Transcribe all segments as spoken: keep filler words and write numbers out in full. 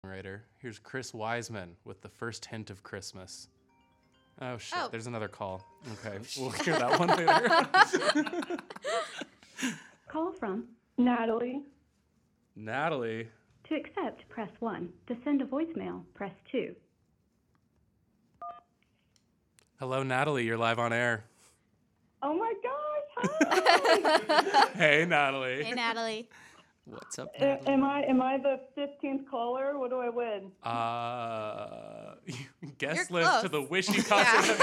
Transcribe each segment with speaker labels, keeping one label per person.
Speaker 1: Writer. Here's Chris Wiseman with the first hint of Christmas. Oh, shit.
Speaker 2: Oh.
Speaker 1: There's another call. Okay. We'll hear that one later.
Speaker 3: Call from Natalie.
Speaker 1: Natalie.
Speaker 3: To accept, press one. To send a voicemail, press two.
Speaker 1: Hello, Natalie. You're live on air.
Speaker 3: Oh my gosh! Hi.
Speaker 1: Hey, Natalie.
Speaker 2: Hey, Natalie.
Speaker 1: What's up,
Speaker 3: A-
Speaker 1: Natalie?
Speaker 3: am I am I the fifteenth caller? What do I win?
Speaker 1: Uh, guest
Speaker 2: You're
Speaker 1: list
Speaker 2: close.
Speaker 1: to the Wishy concert.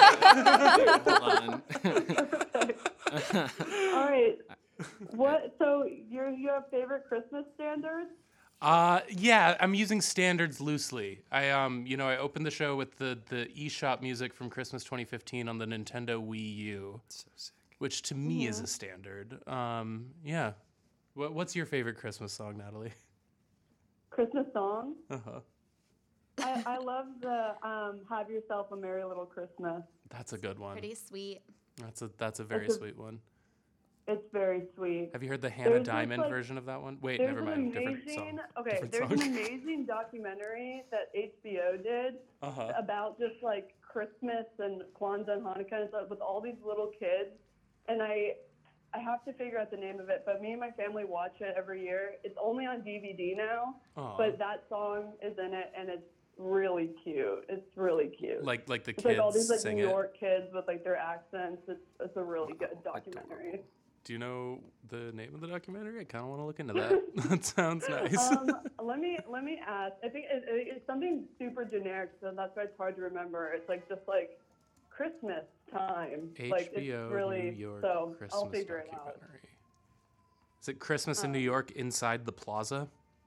Speaker 3: All right. What? So you you have favorite Christmas standards?
Speaker 1: Uh, yeah, I'm using standards loosely. I um, you know, I opened the show with the the eShop music from Christmas twenty fifteen on the Nintendo Wii U,
Speaker 4: So sick.
Speaker 1: which to me is
Speaker 3: Mhm.
Speaker 1: a standard. Um, yeah. What what's your favorite Christmas song, Natalie?
Speaker 3: Christmas song?
Speaker 1: Uh huh.
Speaker 3: I, I love the um, "Have Yourself a Merry Little Christmas."
Speaker 1: That's a good one.
Speaker 2: Pretty sweet.
Speaker 1: That's a that's a very
Speaker 3: That's a-
Speaker 1: sweet one.
Speaker 3: It's very sweet.
Speaker 1: Have you heard the Hannah
Speaker 3: There's this,
Speaker 1: Diamond
Speaker 3: like-
Speaker 1: version of that one? Wait,
Speaker 3: There's
Speaker 1: never
Speaker 3: an
Speaker 1: mind. Different
Speaker 3: amazing,
Speaker 1: song.
Speaker 3: okay.
Speaker 1: Different
Speaker 3: there's
Speaker 1: song.
Speaker 3: an amazing documentary that H B O did
Speaker 1: Uh huh.
Speaker 3: about just like Christmas and Kwanzaa and Hanukkah and stuff with all these little kids, and I, I have to figure out the name of it. But me and my family watch it every year. It's only on D V D now, but that song is in it, and it's really cute. It's really cute.
Speaker 1: Like like the
Speaker 3: it's
Speaker 1: kids
Speaker 3: like all these like
Speaker 1: sing
Speaker 3: New
Speaker 1: it.
Speaker 3: York kids with like their accents. It's it's a really good documentary.
Speaker 1: Do you know the name of the documentary? I kind of want to look into that. That sounds nice.
Speaker 3: um, let me let me ask. I think it, it, it's something super generic, so that's why it's hard to remember. It's like just like Christmas time. like
Speaker 1: H B O
Speaker 3: it's really
Speaker 1: New York
Speaker 3: so
Speaker 1: Christmas
Speaker 3: I'll figure it out.
Speaker 1: documentary. Is it Christmas in New
Speaker 3: Um,
Speaker 1: York inside the plaza?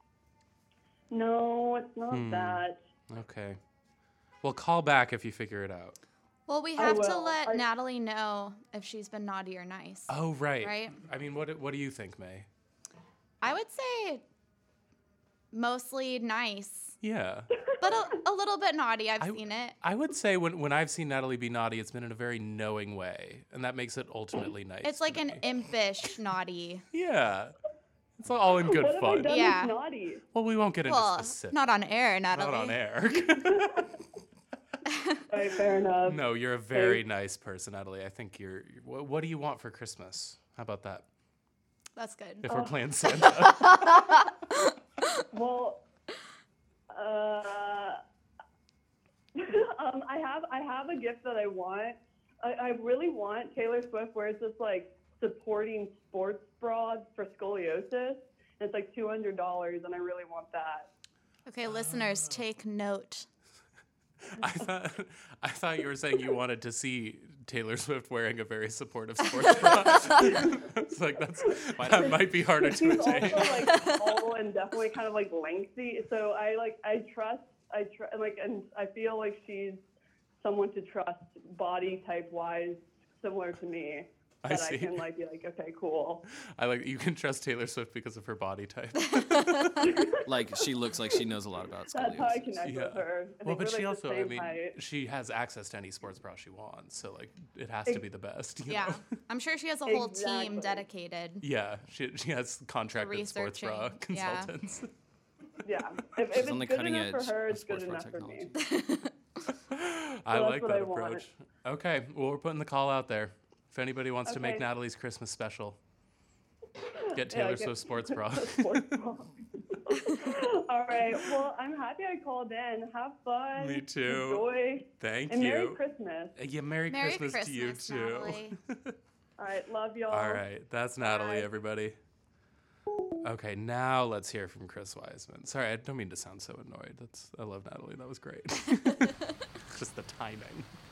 Speaker 3: No, it's not
Speaker 1: Hmm.
Speaker 3: that.
Speaker 1: Okay. Well, call back if you figure it out.
Speaker 2: Well, we
Speaker 3: I
Speaker 2: have to
Speaker 3: will.
Speaker 2: let
Speaker 3: I-
Speaker 2: Natalie know if she's been naughty or nice.
Speaker 1: Oh, right.
Speaker 2: Right?
Speaker 1: I mean, what what do you think, May?
Speaker 2: I would say mostly nice,
Speaker 1: Yeah.
Speaker 2: but a, a little bit naughty. I've
Speaker 1: I-
Speaker 2: seen it.
Speaker 1: I would say when, when I've seen Natalie be naughty, it's been in a very knowing way, and that makes it ultimately nice.
Speaker 2: It's
Speaker 1: to
Speaker 2: like an
Speaker 1: me.
Speaker 2: impish naughty.
Speaker 1: Yeah. It's all in good
Speaker 3: what have I
Speaker 1: fun.
Speaker 3: done
Speaker 2: Yeah.
Speaker 3: that's naughty?
Speaker 1: Well, we won't get into
Speaker 2: Well,
Speaker 1: specifics.
Speaker 2: not on air, Natalie.
Speaker 1: Not on air.
Speaker 3: All right, fair enough.
Speaker 1: No, you're a very nice person, Natalie. I think you're. you're what, what do you want for Christmas? How about that?
Speaker 2: That's good.
Speaker 1: If
Speaker 3: Oh.
Speaker 1: we're playing Santa.
Speaker 3: Well, uh, um, I have I have a gift that I want. I, I really want Taylor Swift, where it's just like supporting sports bras for scoliosis. And it's like two hundred dollars, and I really want that.
Speaker 2: Okay, listeners, take note.
Speaker 1: I thought I thought you were saying you wanted to see Taylor Swift wearing a very supportive sports bra. It's like that's that might be harder to
Speaker 3: She's
Speaker 1: attain.
Speaker 3: also like tall and definitely kind of like lengthy. So I like I trust I tr- like and I feel like she's someone to trust body type wise, similar to me.
Speaker 1: I
Speaker 3: That
Speaker 1: see.
Speaker 3: I can like be like, okay, cool.
Speaker 1: I like you can trust Taylor Swift because of her body type.
Speaker 4: Like she looks like she knows a lot about
Speaker 3: That's how I
Speaker 4: scoliosis.
Speaker 3: connect
Speaker 1: Yeah.
Speaker 3: with her. I
Speaker 1: Well,
Speaker 3: think
Speaker 1: but
Speaker 3: we're,
Speaker 1: she
Speaker 3: like, the
Speaker 1: also, I
Speaker 3: same
Speaker 1: mean,
Speaker 3: height.
Speaker 1: she has access to any sports bra she wants, so like it has to be the best. You
Speaker 2: Yeah,
Speaker 1: know?
Speaker 2: I'm sure she has a whole
Speaker 3: Exactly.
Speaker 2: team dedicated.
Speaker 1: Yeah, she she has contracted sports bra
Speaker 2: researching, yeah.
Speaker 1: consultants.
Speaker 3: Yeah. If, if
Speaker 4: She's
Speaker 3: it's
Speaker 4: on the
Speaker 3: good
Speaker 4: cutting
Speaker 3: enough
Speaker 4: edge
Speaker 3: for her,
Speaker 4: of
Speaker 3: it's good
Speaker 4: sports bra
Speaker 3: enough for me.
Speaker 4: technology.
Speaker 1: I
Speaker 3: that's
Speaker 1: like
Speaker 3: what
Speaker 1: that
Speaker 3: I want.
Speaker 1: approach. Okay, well we're putting the call out there. If anybody wants to make
Speaker 3: Okay.
Speaker 1: Natalie's Christmas special, get
Speaker 3: Yeah,
Speaker 1: Taylor
Speaker 3: get-
Speaker 1: Swift sports bra.
Speaker 3: Sports bra. All right. Well, I'm happy I called in. Have fun.
Speaker 1: Me too.
Speaker 3: Enjoy.
Speaker 1: Thank
Speaker 3: And
Speaker 1: you.
Speaker 3: Merry Christmas.
Speaker 1: Uh, Yeah, Merry,
Speaker 2: Merry
Speaker 1: Christmas, to you
Speaker 2: Christmas,
Speaker 1: too.
Speaker 2: Natalie.
Speaker 3: All right. Love y'all.
Speaker 1: All right, that's Natalie,
Speaker 3: Bye.
Speaker 1: everybody. Okay, now let's hear from Chris Wiseman. Sorry, I don't mean to sound so annoyed. That's I love Natalie. That was great. Just the timing.